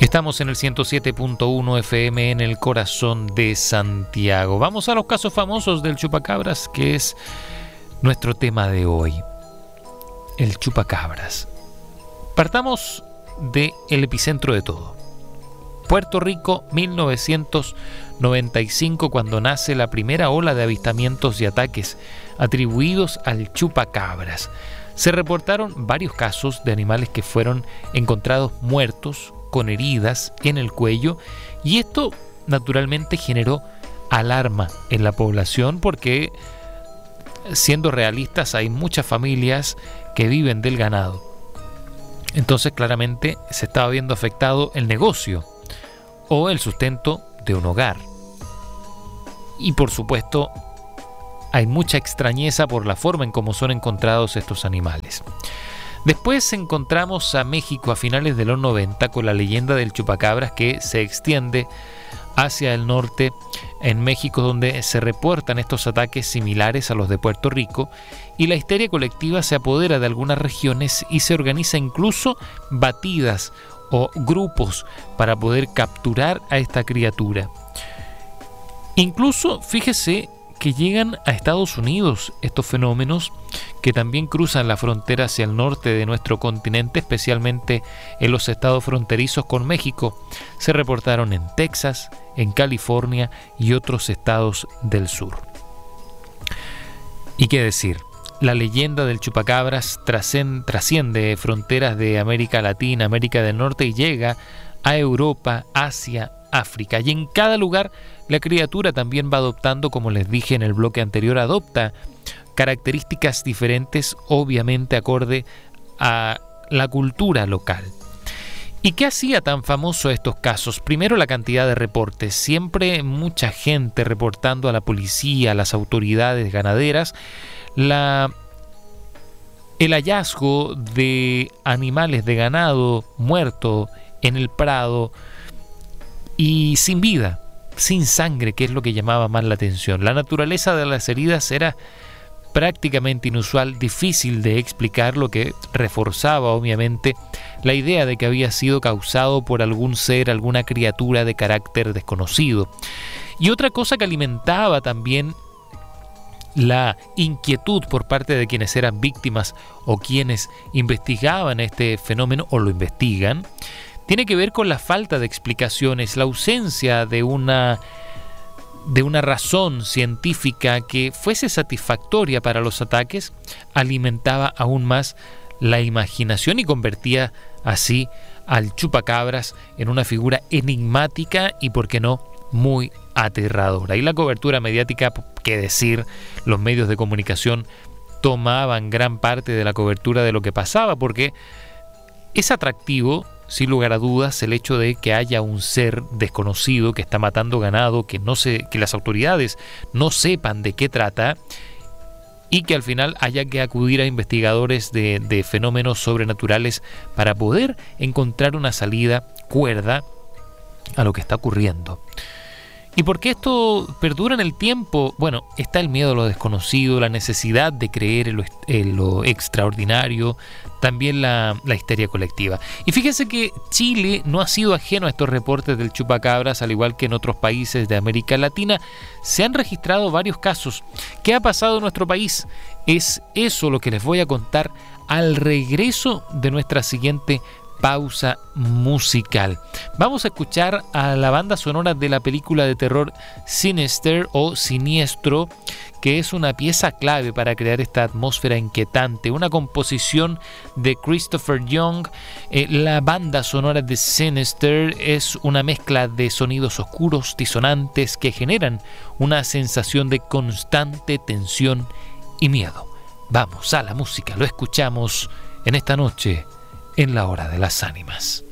Estamos en el 107.1 FM en el corazón de Santiago. Vamos a los casos famosos del chupacabras, que es nuestro tema de hoy. El chupacabras. Partamos del epicentro de todo. Puerto Rico, 1995, cuando nace la primera ola de avistamientos y ataques atribuidos al chupacabras. Se reportaron varios casos de animales que fueron encontrados muertos, con heridas en el cuello, y esto naturalmente generó alarma en la población porque, siendo realistas, hay muchas familias que viven del ganado. Entonces claramente se estaba viendo afectado el negocio o el sustento de un hogar. Y por supuesto hay mucha extrañeza por la forma en cómo son encontrados estos animales. Después encontramos a México a finales de los 90 con la leyenda del chupacabras, que se extiende hacia el norte en México, donde se reportan estos ataques similares a los de Puerto Rico, y la histeria colectiva se apodera de algunas regiones y se organiza incluso batidas o grupos para poder capturar a esta criatura. Incluso, fíjese que llegan a Estados Unidos estos fenómenos, que también cruzan la frontera hacia el norte de nuestro continente, especialmente en los estados fronterizos con México. Se reportaron en Texas, en California y otros estados del sur. ¿Y qué decir? La leyenda del chupacabras trasciende fronteras de América Latina, América del Norte, y llega a Europa, Asia, África. Y en cada lugar la criatura también va adoptando, como les dije en el bloque anterior, adopta características diferentes, obviamente acorde a la cultura local. ¿Y qué hacía tan famoso estos casos? Primero, la cantidad de reportes. Siempre mucha gente reportando a la policía, a las autoridades ganaderas, el hallazgo de animales de ganado muerto en el prado y sin vida, sin sangre, que es lo que llamaba más la atención. La naturaleza de las heridas era prácticamente inusual, difícil de explicar, lo que reforzaba obviamente la idea de que había sido causado por algún ser, alguna criatura de carácter desconocido. Y otra cosa que alimentaba también la inquietud por parte de quienes eran víctimas o quienes investigaban este fenómeno o lo investigan, tiene que ver con la falta de explicaciones, la ausencia de una razón científica que fuese satisfactoria para los ataques. Alimentaba aún más la imaginación y convertía así al chupacabras en una figura enigmática y, por qué no, muy aterradora. Y la cobertura mediática, qué decir, los medios de comunicación tomaban gran parte de la cobertura de lo que pasaba, porque es atractivo, sin lugar a dudas, el hecho de que haya un ser desconocido que está matando ganado, que las autoridades no sepan de qué trata, y que al final haya que acudir a investigadores de fenómenos sobrenaturales para poder encontrar una salida cuerda a lo que está ocurriendo. ¿Y por qué esto perdura en el tiempo? Bueno, está el miedo a lo desconocido, la necesidad de creer en lo extraordinario, también la histeria colectiva. Y fíjense que Chile no ha sido ajeno a estos reportes del chupacabras, al igual que en otros países de América Latina. Se han registrado varios casos. ¿Qué ha pasado en nuestro país? Es eso lo que les voy a contar al regreso de nuestra siguiente pausa musical. Vamos a escuchar a la banda sonora de la película de terror Sinister o Siniestro, que es una pieza clave para crear esta atmósfera inquietante, una composición de Christopher Young. La banda sonora de Sinister es una mezcla de sonidos oscuros, disonantes, que generan una sensación de constante tensión y miedo. Vamos a la música, lo escuchamos en esta noche en la hora de las ánimas.